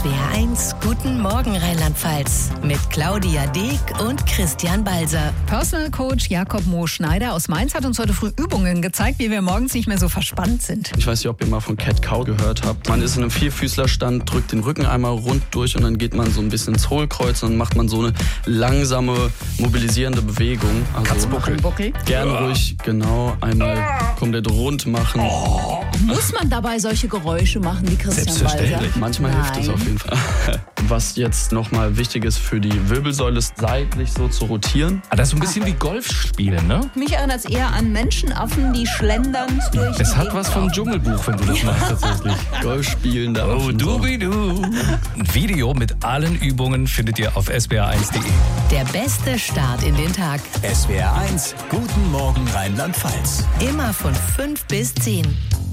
SWR1 Guten Morgen Rheinland-Pfalz mit Claudia Deek und Christian Balser. Personal Coach Jakob Moos-Schneider aus Mainz hat uns heute früh Übungen gezeigt, wie wir morgens nicht mehr so verspannt sind. Ich weiß nicht, ob ihr mal von Cat-Cow gehört habt. Man ist in einem Vierfüßlerstand, drückt den Rücken einmal rund durch und dann geht man so ein bisschen ins Hohlkreuz und dann macht man so eine langsame, mobilisierende Bewegung. Also Katzenbuckel. Gerne ruhig, genau, einmal komplett rund machen. Muss man dabei solche Geräusche machen wie Christian Balser? Manchmal hilft es auf jeden Fall. Was jetzt nochmal wichtig ist für die Wirbelsäule, ist seitlich so zu rotieren. Das ist so ein bisschen wie Golf spielen, ne? Mich erinnert es eher an Menschenaffen, die schlendern durch. Es hat was vom Dschungelbuch, wenn du das machst tatsächlich. Golf spielen da. Oh, du. Ein Video mit allen Übungen findet ihr auf swr1.de. Der beste Start in den Tag. SWR1 Guten Morgen Rheinland-Pfalz. Immer von 5 bis 10.